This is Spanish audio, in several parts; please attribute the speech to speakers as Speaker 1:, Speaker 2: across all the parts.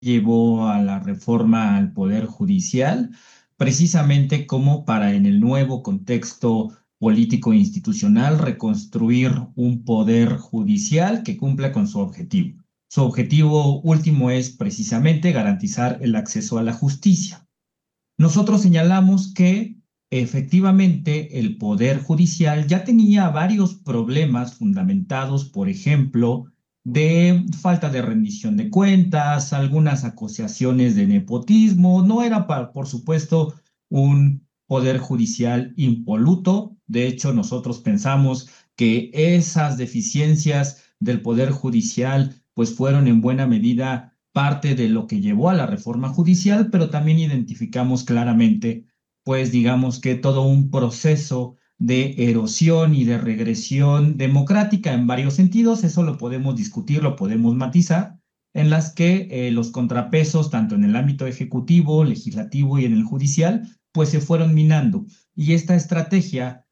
Speaker 1: llevó a la reforma al Poder Judicial, precisamente como para en el nuevo contexto político e institucional reconstruir un poder judicial que cumpla con su objetivo. Su objetivo último es precisamente garantizar el acceso a la justicia. Nosotros señalamos que efectivamente el Poder Judicial ya tenía varios problemas fundamentados, por ejemplo, de falta de rendición de cuentas, algunas acusaciones de nepotismo. No era, por supuesto, un Poder Judicial impoluto. De hecho, nosotros pensamos que esas deficiencias del Poder Judicial pues fueron en buena medida parte de lo que llevó a la reforma judicial, pero también identificamos claramente, pues digamos que todo un proceso de erosión y de regresión democrática en varios sentidos. Eso lo podemos discutir, lo podemos matizar, en las que los contrapesos, tanto en el ámbito ejecutivo, legislativo y en el judicial, pues se fueron minando. Y esta estrategia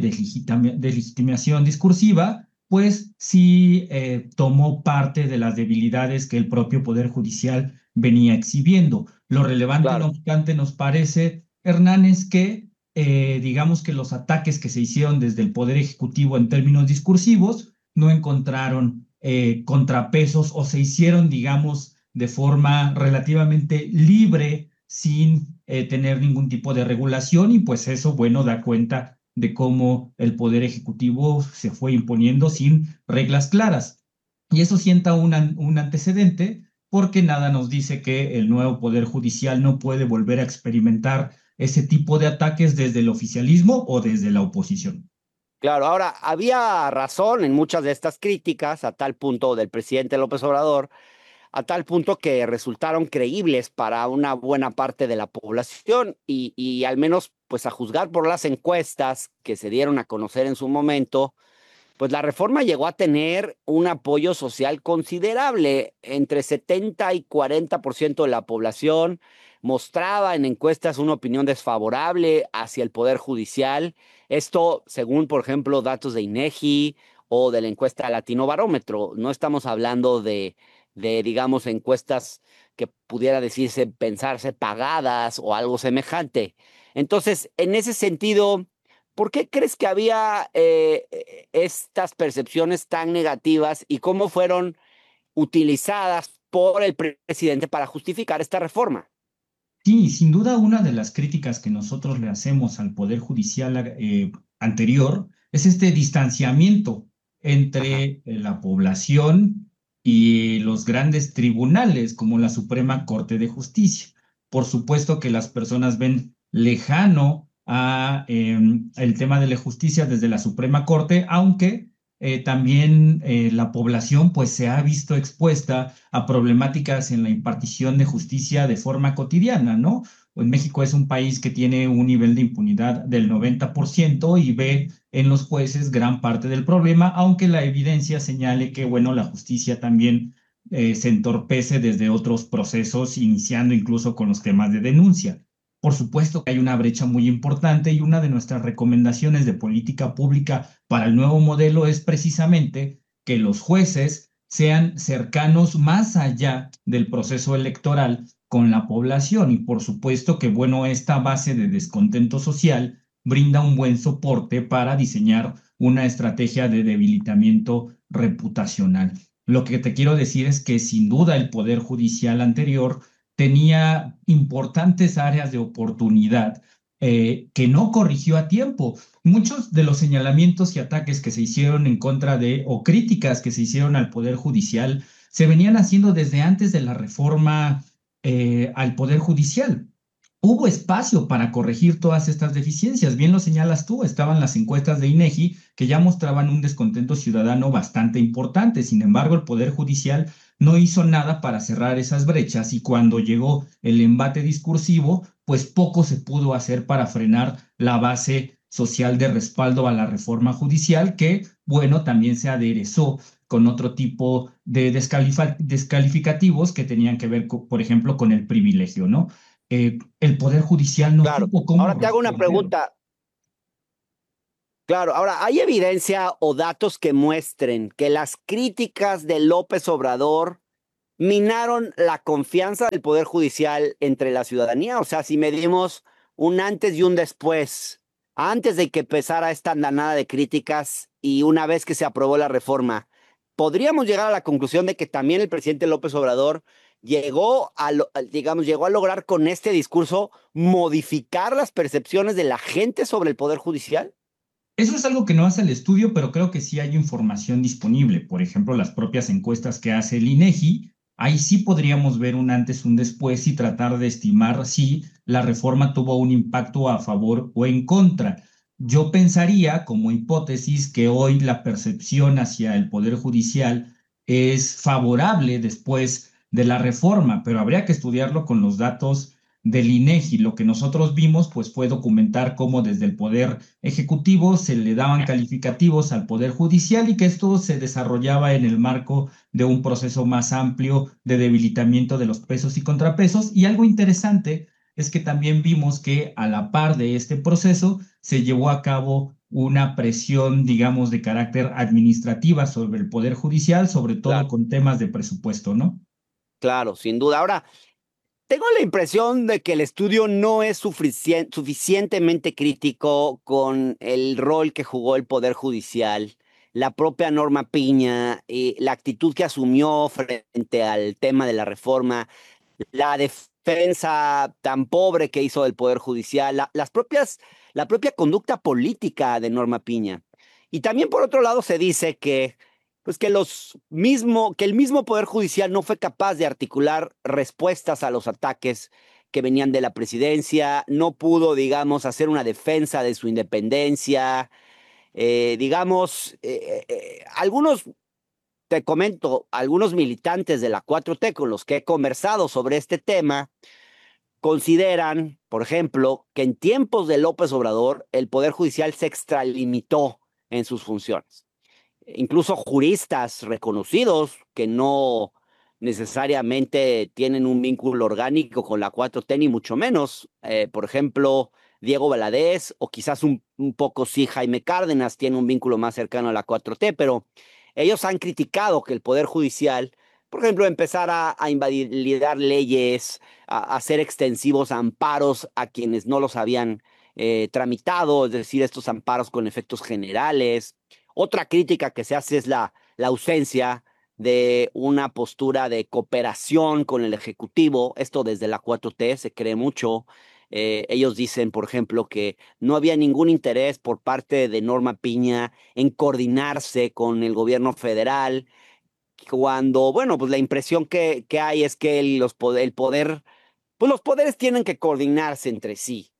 Speaker 1: de legitimación discursiva pues sí tomó parte de las debilidades que el propio Poder Judicial venía exhibiendo. Lo relevante, no
Speaker 2: Claro.
Speaker 1: obstante, nos parece, Hernán, es que digamos que los ataques que se hicieron desde el Poder Ejecutivo en términos discursivos no encontraron contrapesos o se hicieron, digamos, de forma relativamente libre, sin tener ningún tipo de regulación, y pues eso, bueno, da cuenta de cómo el poder ejecutivo se fue imponiendo sin reglas claras. Y eso sienta un antecedente porque nada nos dice que el nuevo poder judicial no puede volver a experimentar ese tipo de ataques desde el oficialismo o desde la oposición.
Speaker 2: Claro, ahora había razón en muchas de estas críticas a tal punto del presidente López Obrador, a tal punto que resultaron creíbles para una buena parte de la población y al menos pues a juzgar por las encuestas que se dieron a conocer en su momento, pues la reforma llegó a tener un apoyo social considerable. Entre 70 y 40% de la población mostraba en encuestas una opinión desfavorable hacia el Poder Judicial. Esto, según, por ejemplo, datos de INEGI o de la encuesta Latino Barómetro. No estamos hablando digamos, encuestas que pudiera decirse, pensarse pagadas o algo semejante. Entonces, en ese sentido, ¿por qué crees que había estas percepciones tan negativas y cómo fueron utilizadas por el presidente para justificar esta reforma?
Speaker 1: Sí, sin duda una de las críticas que nosotros le hacemos al Poder Judicial anterior es este distanciamiento entre
Speaker 2: Ajá.
Speaker 1: la población y los grandes tribunales como la Suprema Corte de Justicia. Por supuesto que las personas ven lejano a el tema de la justicia desde la Suprema Corte, aunque también la población pues se ha visto expuesta a problemáticas en la impartición de justicia de forma cotidiana, ¿no? Pues México es un país que tiene un nivel de impunidad del 90% y ve en los jueces gran parte del problema, aunque la evidencia señale que, bueno, la justicia también se entorpece desde otros procesos, iniciando incluso con los temas de denuncia. Por supuesto que hay una brecha muy importante y una de nuestras recomendaciones de política pública para el nuevo modelo es precisamente que los jueces sean cercanos más allá del proceso electoral con la población. Y por supuesto que, bueno, esta base de descontento social brinda un buen soporte para diseñar una estrategia de debilitamiento reputacional. Lo que te quiero decir es que sin duda el Poder Judicial anterior tenía importantes áreas de oportunidad que no corrigió a tiempo. Muchos de los señalamientos y ataques que se hicieron en contra de, o críticas que se hicieron al Poder Judicial, se venían haciendo desde antes de la reforma al Poder Judicial. Hubo espacio para corregir todas estas deficiencias. Bien lo señalas tú, estaban las encuestas de INEGI que ya mostraban un descontento ciudadano bastante importante. Sin embargo, el Poder Judicial no hizo nada para cerrar esas brechas y cuando llegó el embate discursivo, pues poco se pudo hacer para frenar la base social de respaldo a la reforma judicial que, bueno, también se aderezó con otro tipo de descalificativos que tenían que ver, por ejemplo, con el privilegio, ¿no? El Poder Judicial no
Speaker 2: Claro.
Speaker 1: supo cómo
Speaker 2: Ahora te hago una
Speaker 1: responder.
Speaker 2: pregunta. Claro, ahora, ¿hay evidencia o datos que muestren que las críticas de López Obrador minaron la confianza del Poder Judicial entre la ciudadanía. O sea, si medimos un antes y un después, antes de que empezara esta andanada de críticas y una vez que se aprobó la reforma, podríamos llegar a la conclusión de que también el presidente López Obrador llegó a lograr con este discurso modificar las percepciones de la gente sobre el Poder Judicial.
Speaker 1: Eso es algo que no hace el estudio, pero creo que sí hay información disponible. Por ejemplo, las propias encuestas que hace el INEGI, ahí sí podríamos ver un antes, un después y tratar de estimar si la reforma tuvo un impacto a favor o en contra. Yo pensaría, como hipótesis, que hoy la percepción hacia el Poder Judicial es favorable después de la reforma, pero habría que estudiarlo con los datos del INEGI. Lo que nosotros vimos, pues, fue documentar cómo desde el Poder Ejecutivo se le daban calificativos al Poder Judicial y que esto se desarrollaba en el marco de un proceso más amplio de debilitamiento de los pesos y contrapesos. Y algo interesante es que también vimos que a la par de este proceso se llevó a cabo una presión, digamos, de carácter administrativa sobre el Poder Judicial, sobre todo
Speaker 2: Claro,
Speaker 1: con temas de presupuesto, ¿no?
Speaker 2: claro, sin duda. Ahora, tengo la impresión de que el estudio no es suficientemente crítico con el rol que jugó el Poder Judicial, la propia Norma Piña, la actitud que asumió frente al tema de la reforma, la defensa tan pobre que hizo del Poder Judicial, la propia conducta política de Norma Piña. Y también por otro lado se dice que, pues que el mismo Poder Judicial no fue capaz de articular respuestas a los ataques que venían de la presidencia, no pudo, digamos, hacer una defensa de su independencia, algunos te comento, algunos militantes de la 4T con los que he conversado sobre este tema consideran, por ejemplo, que en tiempos de López Obrador el Poder Judicial se extralimitó en sus funciones. Incluso juristas reconocidos que no necesariamente tienen un vínculo orgánico con la 4T, ni mucho menos. Por ejemplo, Diego Valadez, o quizás un poco sí Jaime Cárdenas, tiene un vínculo más cercano a la 4T, pero ellos han criticado que el Poder Judicial, por ejemplo, empezara a invalidar leyes, a hacer extensivos amparos a quienes no los habían tramitado, es decir, estos amparos con efectos generales. Otra crítica que se hace es la ausencia de una postura de cooperación con el Ejecutivo. Esto desde la 4T se cree mucho. Ellos dicen, por ejemplo, que no había ningún interés por parte de Norma Piña en coordinarse con el gobierno federal, cuando, bueno, pues la impresión que hay es que el poder, pues los poderes tienen que coordinarse entre sí.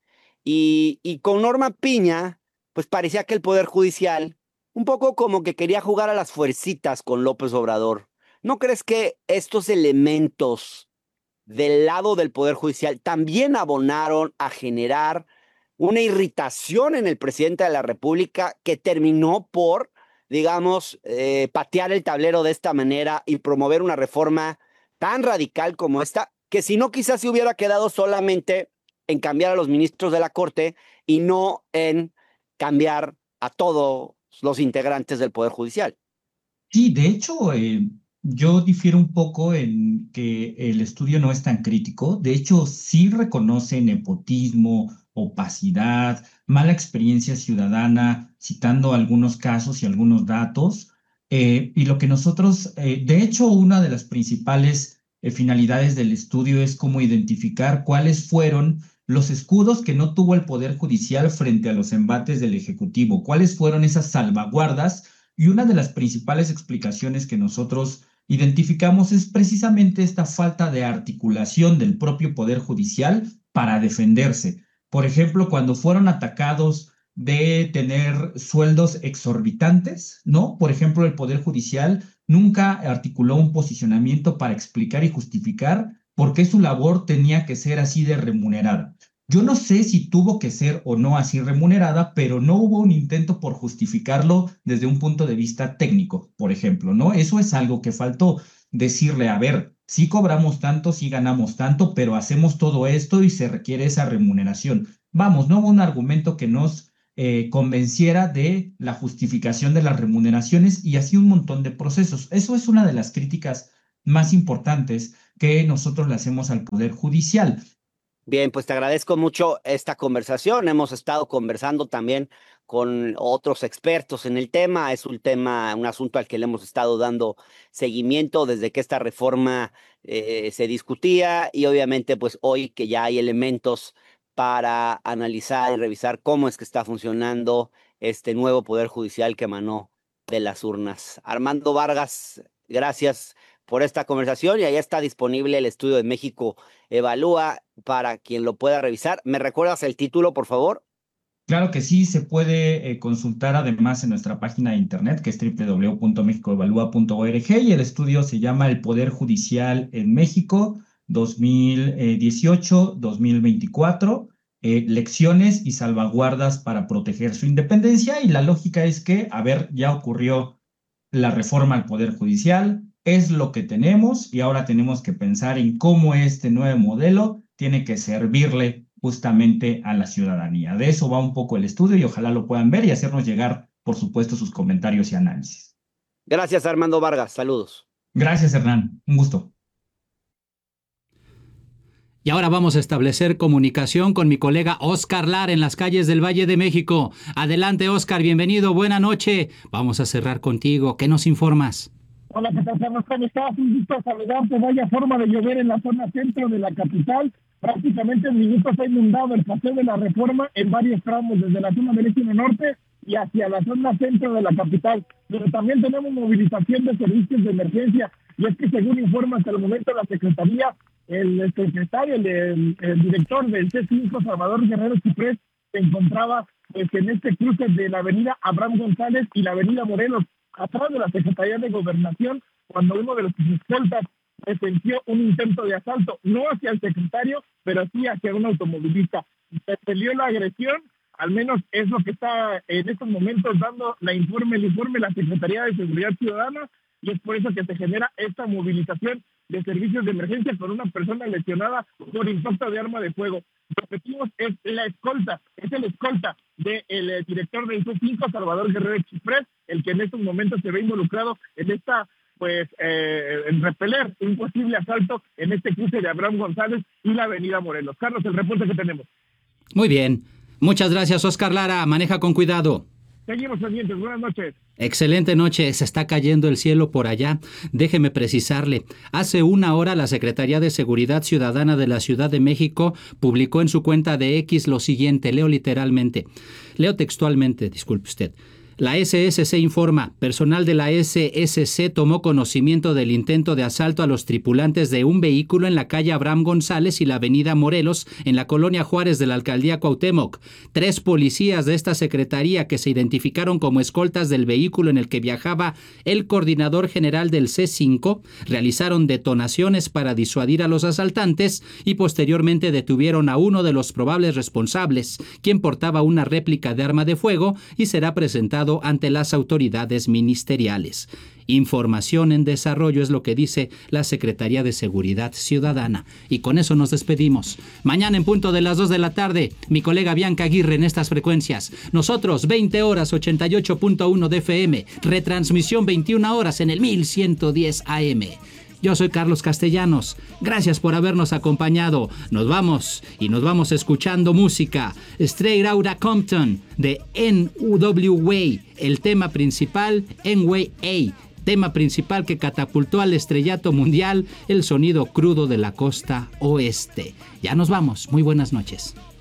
Speaker 2: Y con Norma Piña, pues parecía que el Poder Judicial, un poco como que quería jugar a las fuercitas con López Obrador. ¿No crees que estos elementos del lado del Poder Judicial también abonaron a generar una irritación en el presidente de la República que terminó por, digamos, patear el tablero de esta manera y promover una reforma tan radical como esta, que si no quizás se hubiera quedado solamente en cambiar a los ministros de la Corte y no en cambiar a todos los integrantes del Poder Judicial?
Speaker 1: Sí, de hecho, yo difiero un poco en que el estudio no es tan crítico. De hecho, sí reconoce nepotismo, opacidad, mala experiencia ciudadana, citando algunos casos y algunos datos. Y lo que nosotros, de hecho, una de las principales finalidades del estudio es cómo identificar cuáles fueron los escudos que no tuvo el Poder Judicial frente a los embates del Ejecutivo, cuáles fueron esas salvaguardas y una de las principales explicaciones que nosotros identificamos es precisamente esta falta de articulación del propio Poder Judicial para defenderse. Por ejemplo, cuando fueron atacados de tener sueldos exorbitantes, ¿no? Por ejemplo, el Poder Judicial nunca articuló un posicionamiento para explicar y justificar por qué su labor tenía que ser así de remunerada. Yo no sé si tuvo que ser o no así remunerada, pero no hubo un intento por justificarlo desde un punto de vista técnico, por ejemplo, ¿no? Eso es algo que faltó decirle, a ver, sí cobramos tanto, sí ganamos tanto, pero hacemos todo esto y se requiere esa remuneración. Vamos, no hubo un argumento que nos convenciera de la justificación de las remuneraciones y así un montón de procesos. Eso es una de las críticas más importantes que nosotros le hacemos al Poder Judicial.
Speaker 2: Bien, pues te agradezco mucho esta conversación. Hemos estado conversando también con otros expertos en el tema. Es un asunto al que le hemos estado dando seguimiento desde que esta reforma se discutía, y obviamente pues hoy que ya hay elementos para analizar y revisar cómo es que está funcionando este nuevo Poder Judicial que emanó de las urnas. Armando Vargas, gracias por esta conversación, y allá está disponible el Estudio de México Evalúa para quien lo pueda revisar. ¿Me recuerdas el título, por favor?
Speaker 1: Claro que sí, se puede consultar además en nuestra página de internet, que es www.mexicoevalúa.org, y el estudio se llama El Poder Judicial en México 2018-2024, lecciones y salvaguardas para proteger su independencia. Y la lógica es que, a ver, ya ocurrió la reforma al Poder Judicial, es lo que tenemos y ahora tenemos que pensar en cómo este nuevo modelo tiene que servirle justamente a la ciudadanía. De eso va un poco el estudio y ojalá lo puedan ver y hacernos llegar, por supuesto, sus comentarios y análisis.
Speaker 2: Gracias, Armando Vargas. Saludos.
Speaker 1: Gracias, Hernán. Un gusto.
Speaker 3: Y ahora vamos a establecer comunicación con mi colega Oscar Lara en las calles del Valle de México. Adelante, Oscar, bienvenido, buena noche. Vamos a cerrar contigo. ¿Qué nos informas?
Speaker 4: Hola, ¿qué tal, Carlos? ¿Cómo estás? Un gusto saludarte. Vaya forma de llover en la zona centro de la capital. Prácticamente en minutos ha inundado el Paseo de la Reforma en varios tramos, desde la zona del Eje Norte y hacia la zona centro de la capital. Pero también tenemos movilización de servicios de emergencia. Y es que, según informa hasta el momento la Secretaría, el secretario, el director del C5, Salvador Guerrero Chiprés, se encontraba pues, en este cruce de la avenida Abraham González y la avenida Morelos, atrás de la Secretaría de Gobernación, cuando uno de los escoltas presenció un intento de asalto, no hacia el secretario, pero sí hacia un automovilista. Se peleó la agresión, al menos es lo que está en estos momentos dando el informe la Secretaría de Seguridad Ciudadana, y es por eso que se genera esta movilización de servicios de emergencia con una persona lesionada por impacto de arma de fuego. Repetimos, es la escolta, es el escolta del director del C5, Salvador Guerrero Chiprés, el que en estos momentos se ve involucrado en esta, en repeler un posible asalto en este cruce de Abraham González y la avenida Morelos. Carlos, el reporte que tenemos.
Speaker 3: Muy bien. Muchas gracias, Oscar Lara. Maneja con cuidado.
Speaker 4: Seguimos pendientes. Buenas noches.
Speaker 3: Excelente noche, se está cayendo el cielo por allá. Déjeme precisarle, hace una hora la Secretaría de Seguridad Ciudadana de la Ciudad de México publicó en su cuenta de X lo siguiente, leo textualmente, disculpe usted. La SSC informa, personal de la SSC tomó conocimiento del intento de asalto a los tripulantes de un vehículo en la calle Abraham González y la avenida Morelos, en la colonia Juárez de la alcaldía Cuauhtémoc. 3 policías de esta secretaría, que se identificaron como escoltas del vehículo en el que viajaba el coordinador general del C5, realizaron detonaciones para disuadir a los asaltantes y posteriormente detuvieron a uno de los probables responsables, quien portaba una réplica de arma de fuego y será presentado ante las autoridades ministeriales. Información en desarrollo es lo que dice la Secretaría de Seguridad Ciudadana. Y con eso nos despedimos. Mañana en punto de las 2 de la tarde, mi colega Bianca Aguirre en estas frecuencias. Nosotros 20 horas 88.1 de FM, retransmisión 21 horas en el 1110 AM. Yo soy Carlos Castellanos. Gracias por habernos acompañado. Nos vamos escuchando música. Straight Outta Compton de NWA. El tema principal, NWA. Tema principal que catapultó al estrellato mundial el sonido crudo de la costa oeste. Ya nos vamos. Muy buenas noches.